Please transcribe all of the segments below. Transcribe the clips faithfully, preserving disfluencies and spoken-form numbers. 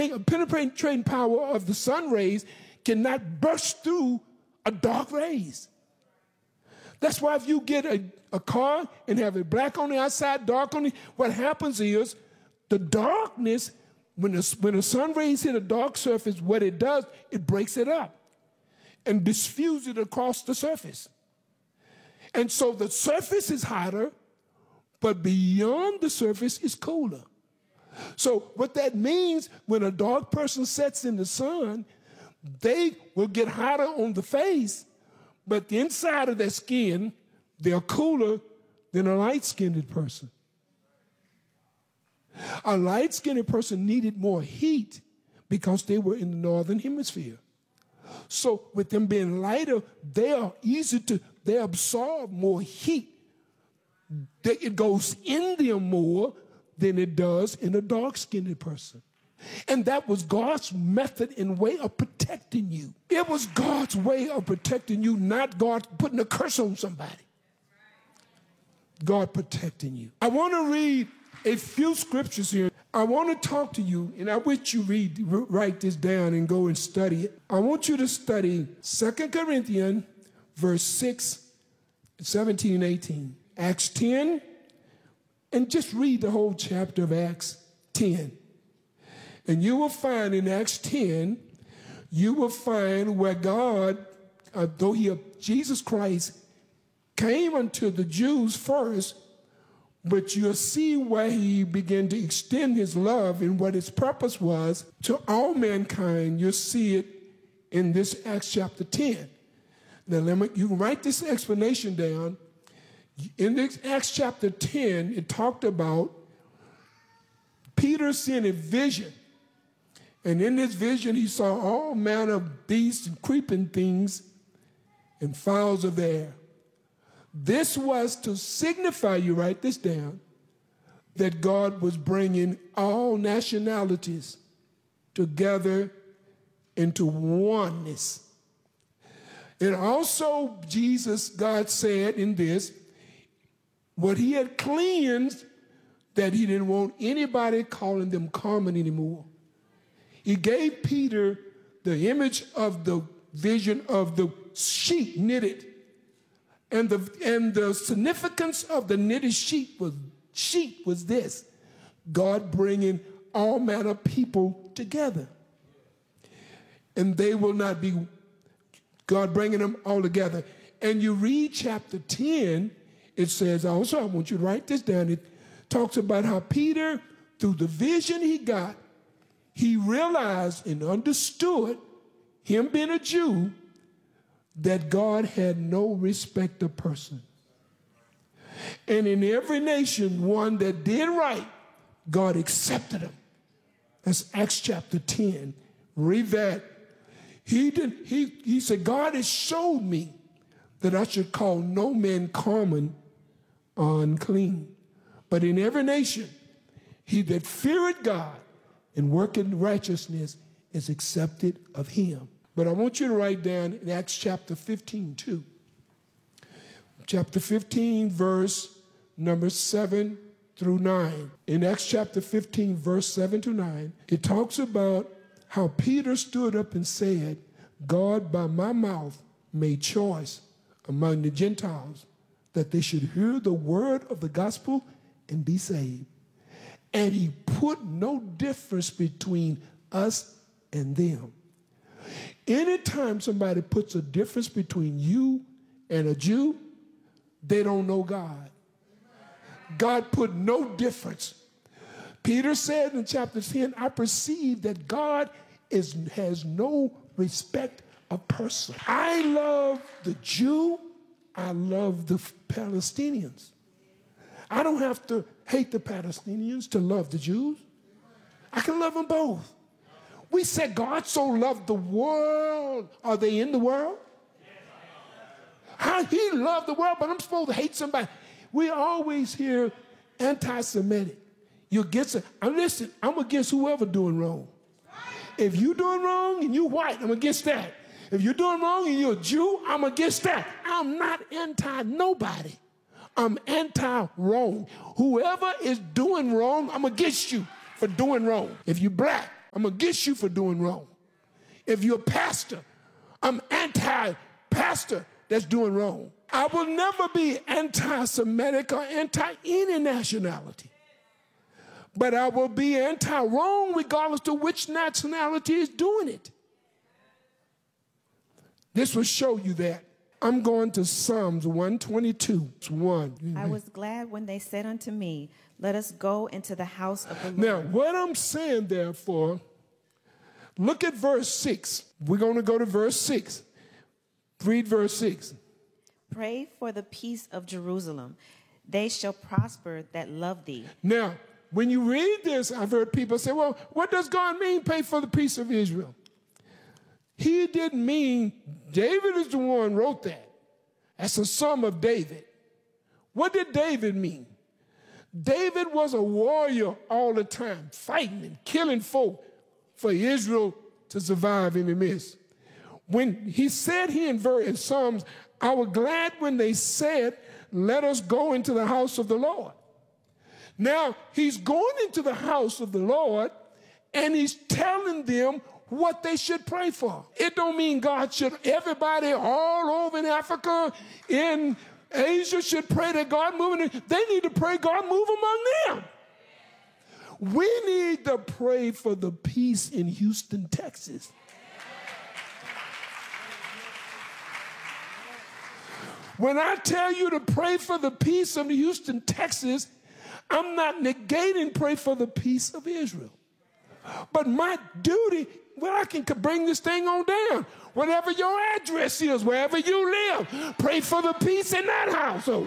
A penetrating power of the sun rays cannot burst through a dark rays. That's why if you get a, a car and have it black on the outside, dark on the, what happens is the darkness, when the, when the sun rays hit a dark surface, what it does, it breaks it up and diffuses it across the surface. And so the surface is hotter, but beyond the surface is cooler. So what that means, when a dark person sets in the sun, they will get hotter on the face, but the inside of their skin, they're cooler than a light-skinned person. A light-skinned person needed more heat because they were in the northern hemisphere. So with them being lighter, they are easy to, they absorb more heat. They, it goes in them more than it does in a dark-skinned person. And that was God's method and way of protecting you. It was God's way of protecting you, not God putting a curse on somebody. God protecting you. I want to read a few scriptures here. I want to talk to you, and I wish you read, write this down and go and study it. I want you to study Second Corinthians, verse six, seventeen, and eighteen. Acts ten, and just read the whole chapter of Acts ten. And you will find in Acts ten, you will find where God, uh, though he, Jesus Christ came unto the Jews first, but you'll see where he began to extend his love and what his purpose was to all mankind. You'll see it in this Acts chapter ten. Now, let me, you can write this explanation down. In this Acts chapter ten, it talked about Peter seeing a vision. And in this vision, he saw all manner of beasts and creeping things and fowls of the air. This was to signify, you write this down, that God was bringing all nationalities together into oneness. And also, Jesus, God said in this, what he had cleansed, that he didn't want anybody calling them common anymore. He gave Peter the image of the vision of the sheep knitted. And the, and the significance of the knitted sheep was, sheep was this: God bringing all manner of people together. And they will not be, God bringing them all together. And you read chapter ten, it says also, I want you to write this down, it talks about how Peter, through the vision he got, he realized and understood, him being a Jew, that God had no respect of person. And in every nation, one that did right, God accepted him. That's Acts chapter ten. Read that. He, did, he, he said, God has showed me that I should call no man common or unclean. But in every nation, he that feareth God and working righteousness is accepted of him. But I want you to write down in Acts chapter fifteen, too. Chapter fifteen, verse number seven through nine. In Acts chapter fifteen, verse seven to nine, it talks about how Peter stood up and said, God by my mouth made choice among the Gentiles that they should hear the word of the gospel and be saved. And he put no difference between us and them. Anytime somebody puts a difference between you and a Jew, they don't know God. God put no difference. Peter said in chapter ten, I perceive that God is, has no respect of person. I love the Jew. I love the Palestinians. I don't have to hate the Palestinians to love the Jews. I can love them both. We said God so loved the world. Are they in the world? How he loved the world, but I'm supposed to hate somebody. We always hear anti-Semitic. You're against it. I'm listen, I'm against whoever doing wrong. If you're doing wrong and you're white, I'm against that. If you're doing wrong and you're a Jew, I'm against that. I'm not anti-nobody. I'm anti-wrong. Whoever is doing wrong, I'm against you for doing wrong. If you're black, I'm against you for doing wrong. If you're a pastor, I'm anti-pastor that's doing wrong. I will never be anti-Semitic or anti-any nationality. But I will be anti-wrong regardless of which nationality is doing it. This will show you that. I'm going to Psalms one twenty-two. It's one. I was glad when they said unto me, let us go into the house of the Lord. Now, what I'm saying, therefore, look at verse six. We're going to go to verse six. Read verse six. Pray for the peace of Jerusalem. They shall prosper that love thee. Now, when you read this, I've heard people say, well, what does God mean, pray for the peace of Israel? He didn't mean, David is the one who wrote that. That's a psalm of David. What did David mean? David was a warrior all the time, fighting and killing folk for Israel to survive in the midst. When he said here in, verse, in Psalms, I was glad when they said, let us go into the house of the Lord. Now, he's going into the house of the Lord, and he's telling them what they should pray for. It don't mean God should, everybody all over in Africa, in Asia should pray that God move. In, they need to pray God move among them. We need to pray for the peace in Houston, Texas. When I tell you to pray for the peace of Houston, Texas, I'm not negating pray for the peace of Israel. But my duty, well, I can bring this thing on down. Whatever your address is, wherever you live, pray for the peace in that household.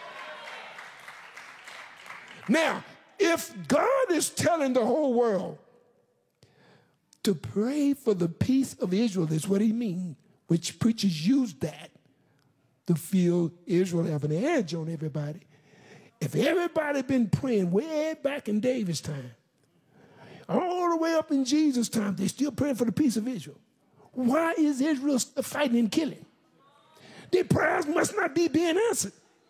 Now, if God is telling the whole world to pray for the peace of Israel, that's what he means, which preachers use that to feel Israel have an edge on everybody. If everybody been praying way back in David's time, all the way up in Jesus' time, they're still praying for the peace of Israel. Why is Israel still fighting and killing? Their prayers must not be being answered.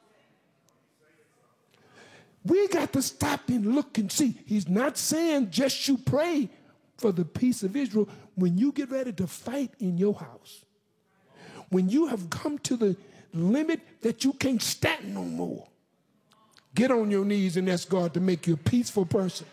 We got to stop and look and see. He's not saying just you pray for the peace of Israel when you get ready to fight in your house. When you have come to the limit that you can't stand no more. Get on your knees and ask God to make you a peaceful person.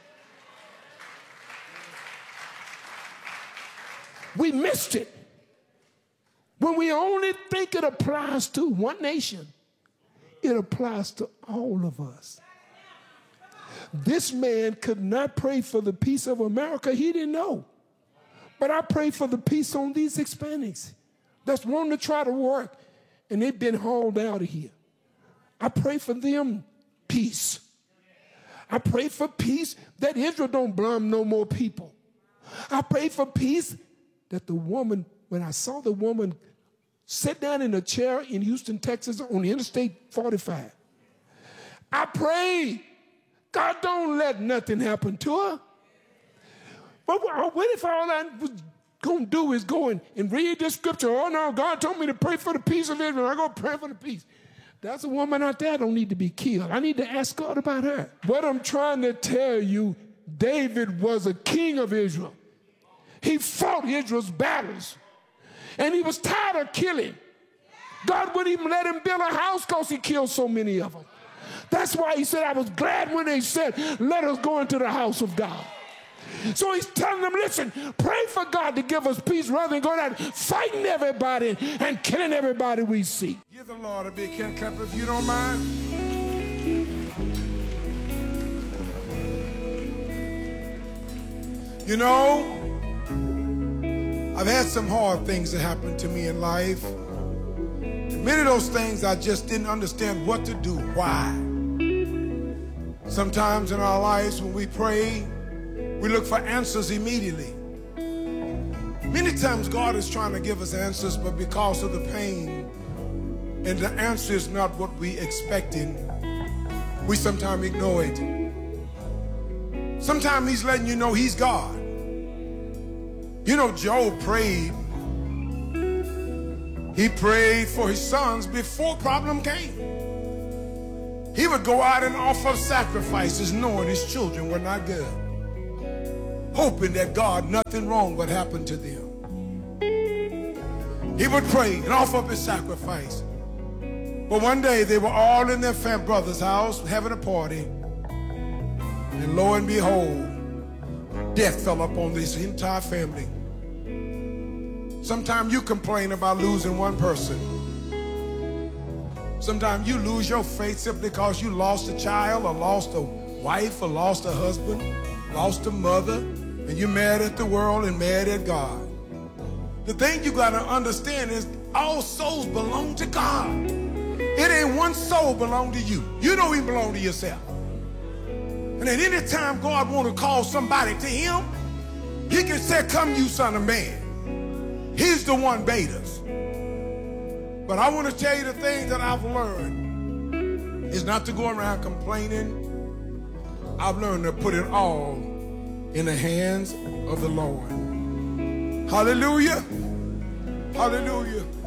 We missed it. When we only think it applies to one nation, it applies to all of us. This man could not pray for the peace of America. He didn't know. But I pray for the peace on these Hispanics that's wanting to try to work, and they've been hauled out of here. I pray for them peace. I pray for peace that Israel don't blame no more people. I pray for peace that the woman, when I saw the woman sit down in a chair in Houston, Texas on the Interstate forty-five, I pray, God, don't let nothing happen to her. But what if all I was going to do is go and, and read this scripture? Oh, no, God told me to pray for the peace of Israel. I go pray for the peace. That's a woman out there that don't need to be killed. I need to ask God about her. What I'm trying to tell you, David was a king of Israel. He fought Israel's battles. And he was tired of killing. God wouldn't even let him build a house because he killed so many of them. That's why he said, I was glad when they said, let us go into the house of God. So he's telling them, listen, pray for God to give us peace rather than going out fighting everybody and killing everybody we see. Give the Lord a big hand clap if you don't mind. You know, I've had some hard things that happened to me in life. Many of those things I just didn't understand what to do. Why? Sometimes in our lives when we pray, we look for answers immediately. Many times God is trying to give us answers, but because of the pain and the answer is not what we expected, we sometimes ignore it. Sometimes he's letting you know he's God. You know, Job prayed. He prayed for his sons before problem came. He would go out and offer sacrifices knowing his children were not good. hoping that God, nothing wrong would happen to them. He would pray and offer up his sacrifice. But one day they were all in their fam brother's house having a party. And lo and behold, death fell upon this entire family. Sometimes you complain about losing one person. Sometimes you lose your faith simply because you lost a child or lost a wife or lost a husband, lost a mother, and you're mad at the world and mad at God. The thing you got to understand is all souls belong to God. It ain't one soul belong to you. You don't even belong to yourself. And at any time God want to call somebody to him, he can say, come you son of man. He's the one bade us. But I want to tell you the things that I've learned is not to go around complaining. I've learned to put it all in the hands of the Lord. Hallelujah. Hallelujah.